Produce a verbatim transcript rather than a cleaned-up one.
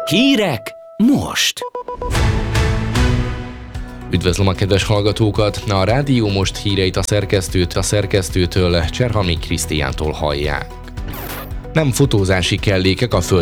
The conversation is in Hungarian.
Hírek most! Üdvözlöm a kedves hallgatókat! A Rádió Most híreit a szerkesztőt, a szerkesztőtől, Cserhami Krisztiántól hallják. Nem fotózási kellékek a